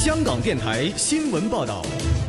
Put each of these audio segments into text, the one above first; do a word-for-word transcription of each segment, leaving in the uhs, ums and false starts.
香港电台新闻报道。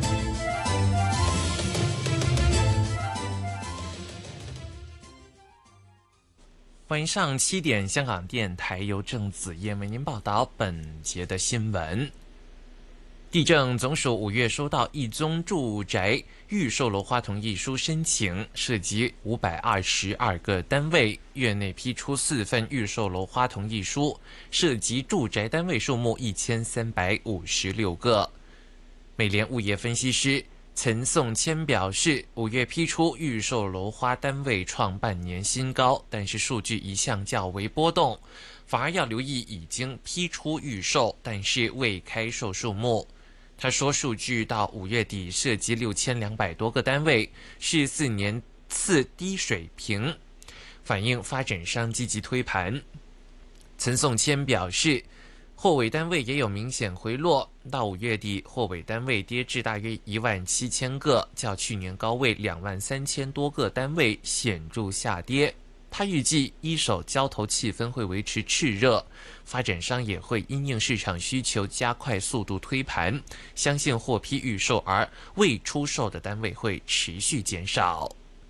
晚上七点，香港电台由郑子燕为您报道本节的新闻。地政总署五月收到一宗住宅预售楼花同意书申请，涉及五百二十二个单位，月内批出四份预售楼花同意书，涉及住宅单位数目一千三百五十六个。美联物业分析师陈颂谦表示，五月批出预售楼花单位创半年新高，但是数据一向较为波动，反而要留意已经批出预售但是未开售数目。他说，数据到五月底涉及六千两百多个单位，是四年次低水平，反映发展商积极推盘。陈颂谦表示，货尾单位也有明显回落，到五月底货尾单位跌至大约一万七千个，较去年高位两万三千多个单位显著下跌。他预计一手交投气氛会维持炽热，发展商也会因应市场需求加快速度推盘，相信获批预售而未出售的单位会持续减少。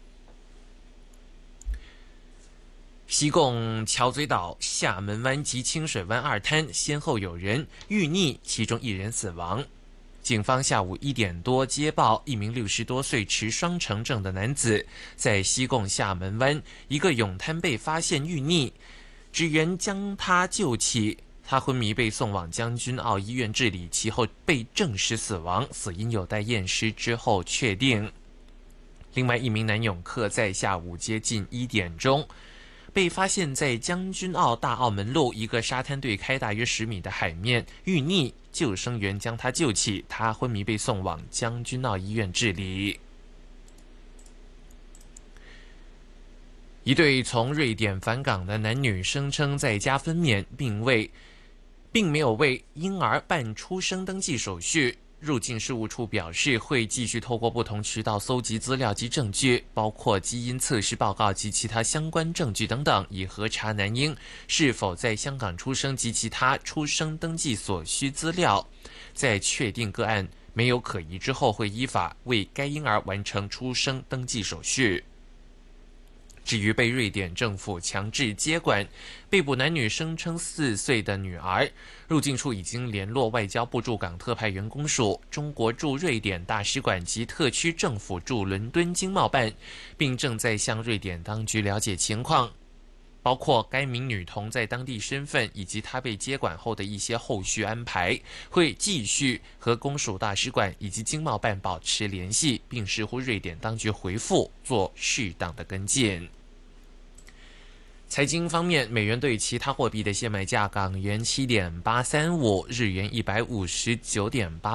西贡桥嘴岛、厦门湾及清水湾二滩先后有人遇溺，其中一人死亡。警方下午一点多接报，一名六十多岁持双程证的男子在西贡厦门湾一个泳滩被发现遇溺，职员将他救起，他昏迷被送往将军澳医院治理，其后被证实死亡，死因有待验尸之后确定。另外一名男泳客在下午接近一点钟被发现在将军澳大澳门路一个沙滩对开大约十米的海面遇溺，救生员将他救起，他昏迷被送往将军澳医院治理。一对从瑞典返港的男女声称在家分娩，并未并没有为婴儿办出生登记手续。入境事务处表示，会继续透过不同渠道搜集资料及证据，包括基因测试报告及其他相关证据等等，以核查男婴是否在香港出生及其他出生登记所需资料。在确定个案没有可疑之后，会依法为该婴儿完成出生登记手续。至于被瑞典政府强制接管，被捕男女声称四岁的女儿，入境处已经联络外交部驻港特派员公署、中国驻瑞典大使馆及特区政府驻伦敦经贸办，并正在向瑞典当局了解情况，包括该名女童在当地身份以及她被接管后的一些后续安排，会继续和公署、大使馆以及经贸办保持联系，并视乎瑞典当局回复做适当的跟进。财经方面，美元对其他货币的现买价：港元七点八三五，日元一百五十九点八